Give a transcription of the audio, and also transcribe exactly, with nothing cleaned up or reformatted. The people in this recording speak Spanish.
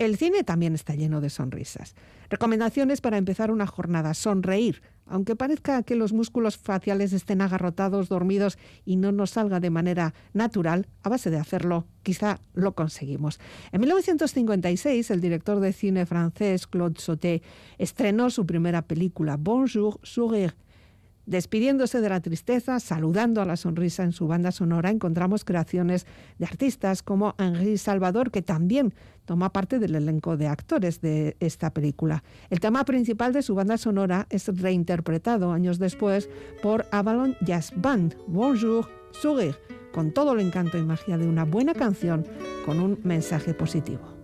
El cine también está lleno de sonrisas. Recomendaciones para empezar una jornada: sonreír. Aunque parezca que los músculos faciales estén agarrotados, dormidos y no nos salga de manera natural, a base de hacerlo, quizá lo conseguimos. En mil novecientos cincuenta y seis, el director de cine francés Claude Sautet estrenó su primera película, Bonjour, Sourire. Despidiéndose de la tristeza, saludando a la sonrisa en su banda sonora, encontramos creaciones de artistas como Henri Salvador, que también toma parte del elenco de actores de esta película. El tema principal de su banda sonora es reinterpretado años después por Avalon Jazz Band, Bonjour, Sourire, con todo el encanto y magia de una buena canción con un mensaje positivo.